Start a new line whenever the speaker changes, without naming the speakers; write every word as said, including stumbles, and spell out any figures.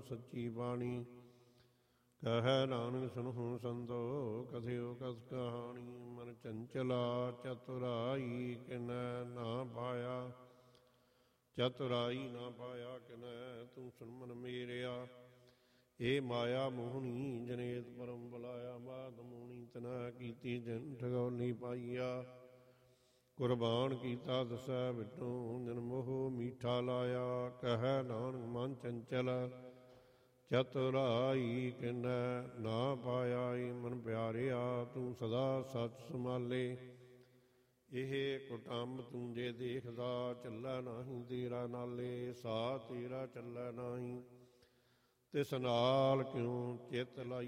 ਸੱਚੀ ਬਾਣੀ। ਕਹੈ ਨਾਨਕ ਸੁਨਹੁ ਸੰਤੋ ਕਥਿਓ ਕਸ ਕਹਾਣੀ। ਮਨ ਚੰਚਲਾ ਚਤੁਰਾਈ ਕਿਨੈ ਨਾ ਪਾਇਆ, ਚਤੁਰਾਈ ਨਾ ਪਾਇਆ ਕਿਨੈ ਤੂੰ ਸੁਨ ਮਨ ਮੇਰਿਆ। ਏ ਮਾਇਆ ਮੋਹਣੀ ਜਨੇਤ ਪਰਮ ਬੁਲਾਇਆ, ਬਾਤ ਮੋਹਣੀ ਤਨਾ ਕੀਤੀ ਜਨ ਠਗੌਨੀ ਪਾਈਆ। ਕੁਰਬਾਨ ਕੀਤਾ ਦਸੈ ਬਿਟੂ ਜਨ ਮੋਹ ਮੀਠਾ ਲਾਇਆ। ਕਹੈ ਨਾਨਕ ਮਨ ਚੰਚਲ ਚਤੁਰਾਈ ਕਿਨੈ ਨਾ ਪਾਇਆ। ਏ ਮਨ ਪਿਆਰਿਆ ਤੂੰ ਸਦਾ ਸੱਚ ਸੰਭਾਲੇ, ਇਹ ਕੁਟੰਬ ਤੂੰ ਜੇ ਦੇਖਦਾ ਚੱਲੈ ਨਾਹੀਂ ਤੇਰਾ ਨਾਲੇ। ਸਾ ਤੇਰਾ ਚੱਲੈ ਨਾਹੀਂ ਤਿਸ ਨਾਲ ਕਿਉ ਚਿੱਤ ਲਾਈ।